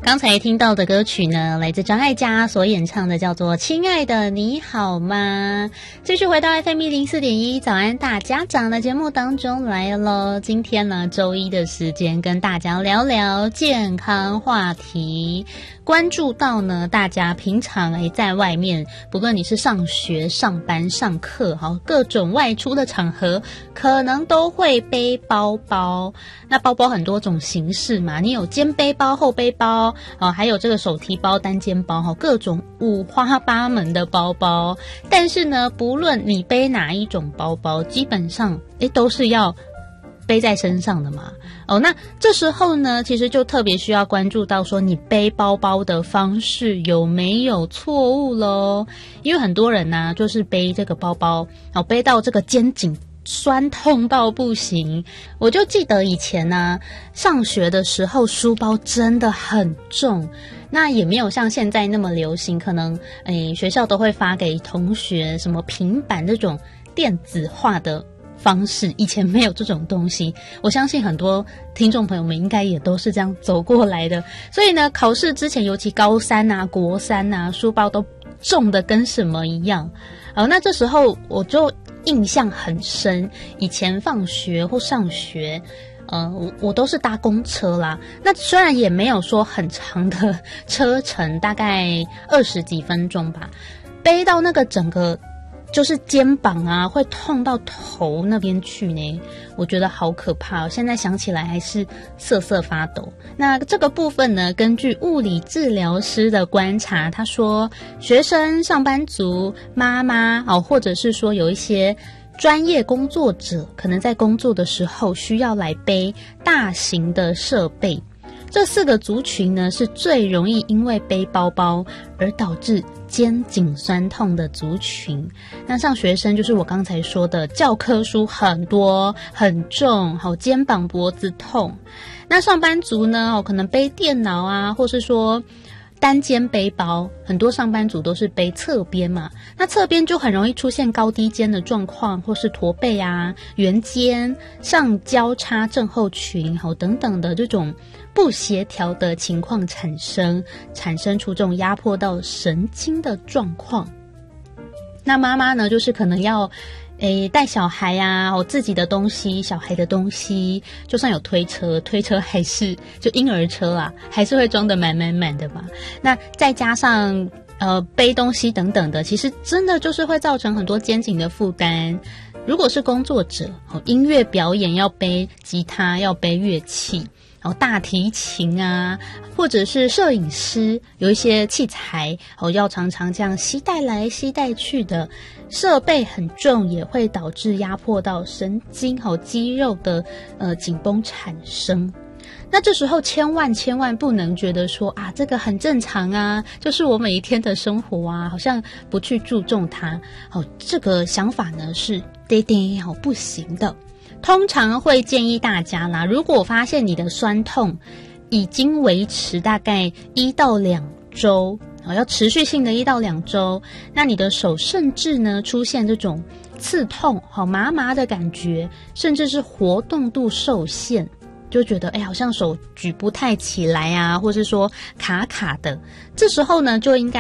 刚才听到的歌曲呢，来自张艾嘉所演唱的，叫做《亲爱的你好吗》。继续回到 FM104.1 早安大家长的节目当中来了。今天呢，周一的时间跟大家聊聊健康话题。关注到呢，大家平常在外面，不论你是上学、上班、上课，各种外出的场合，可能都会背包包。那包包很多种形式嘛，你有肩背包、后背包，还有这个手提包、单肩包，各种五花八门的包包。但是呢，不论你背哪一种包包，基本上都是要背在身上的嘛。那这时候呢，其实就特别需要关注到说你背包包的方式有没有错误咯。因为很多人呢，就是背这个包包，背到这个肩颈酸痛到不行。我就记得以前呢，上学的时候书包真的很重，那也没有像现在那么流行，可能学校都会发给同学什么平板这种电子化的方式，以前没有这种东西。我相信很多听众朋友们应该也都是这样走过来的。所以呢，考试之前，尤其高三啊、国三啊，书包都重的跟什么一样。那这时候我就印象很深，以前放学或上学，我都是搭公车啦。那虽然也没有说很长的车程，大概20几分钟吧，背到那个整个就是肩膀啊，会痛到头那边去呢，我觉得好可怕现在想起来还是瑟瑟发抖。那这个部分呢，根据物理治疗师的观察，他说学生、上班族、妈妈或者是说有一些专业工作者，可能在工作的时候需要来背大型的设备，这4个族群呢，是最容易因为背包包而导致肩颈酸痛的族群。那像学生就是我刚才说的，教科书很多很重，肩膀脖子痛。那上班族呢，可能背电脑啊，或是说单肩背包，很多上班族都是背侧边嘛，那侧边就很容易出现高低肩的状况，或是驼背啊、圆肩、上交叉症候群等等的这种不协调的情况产生出这种压迫到神经的状况。那妈妈呢，就是可能要带小孩啊，自己的东西、小孩的东西，就算有推车还是就婴儿车啦，还是会装得满满满的吧。那再加上背东西等等的，其实真的就是会造成很多肩颈的负担。如果是工作者，音乐表演要背吉他，要背乐器，大提琴啊，或者是摄影师，有一些器材要常常这样携带来携带去的，设备很重，也会导致压迫到神经肌肉的紧绷产生。那这时候千万不能觉得说这个很正常啊，就是我每一天的生活啊，好像不去注重它。这个想法呢是不行的。通常会建议大家啦，如果发现你的酸痛已经维持大概1到2周，要持续性的1到2周，那你的手甚至呢出现这种刺痛、麻麻的感觉，甚至是活动度受限，就觉得好像手举不太起来啊，或是说卡卡的，这时候呢就应该